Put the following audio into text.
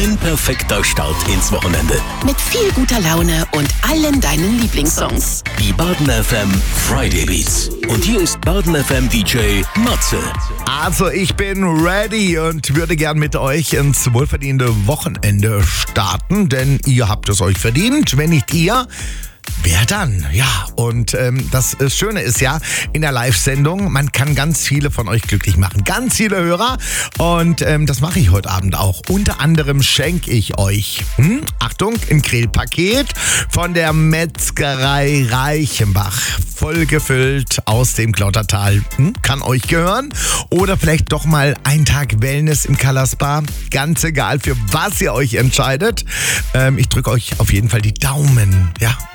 Dein perfekter Start ins Wochenende. Mit viel guter Laune und allen deinen Lieblingssongs. Die Baden FM Friday Beats. Und hier ist Baden FM DJ Matze. Also ich bin ready und würde gern mit euch ins wohlverdiente Wochenende starten, denn ihr habt es euch verdient. Wenn nicht ihr, wer dann? Ja, und das Schöne ist ja, in der Live-Sendung, man kann ganz viele von euch glücklich machen. Ganz viele Hörer. Und das mache ich heute Abend auch. Unter anderem schenke ich euch, Achtung, ein Grillpaket von der Metzgerei Reichenbach. Voll gefüllt aus dem Klautertal. Kann euch gehören. Oder vielleicht doch mal einen Tag Wellness im Spa. Ganz egal, für was ihr euch entscheidet. Ich drücke euch auf jeden Fall die Daumen. Ja.